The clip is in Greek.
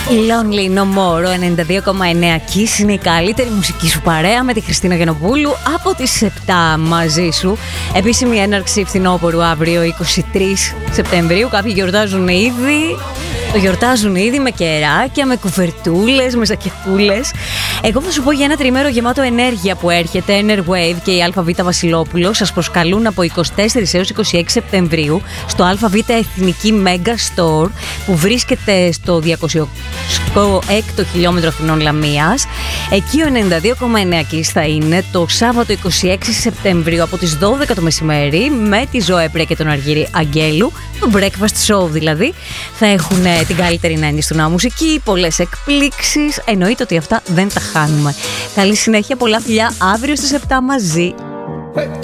Lonely No More, 92,9 Kiss είναι η καλύτερη μουσική σου παρέα με τη Χριστίνα Γενοπούλου από τις 7 μαζί σου. Επίσημη έναρξη φθινόπωρου αύριο 23 Σεπτεμβρίου. Κάποιοι γιορτάζουν ήδη. Το γιορτάζουν ήδη με κεράκια, με κουβερτούλες, με ζακετούλες. Εγώ θα σου πω για ένα τριήμερο γεμάτο ενέργεια που έρχεται. Enerwave και η ΑΒ Βασιλόπουλο σας προσκαλούν από 24 έως 26 Σεπτεμβρίου στο ΑΒ Εθνική Mega Store που βρίσκεται στο 206ο χιλιόμετρο Αθηνών Λαμίας. Εκεί ο 92,9 Kiss θα είναι το Σάββατο 26 Σεπτεμβρίου από τις 12 το μεσημέρι με τη Ζωέ και τον Αργύρη Αγγέλου. Το breakfast show δηλαδή. Θα έχουν την καλύτερη νέα του νέα μουσική, πολλές εκπλήξεις. Εννοείται ότι αυτά δεν τα χάνουμε. Καλή συνέχεια, πολλά φιλιά αύριο στις 7 μαζί.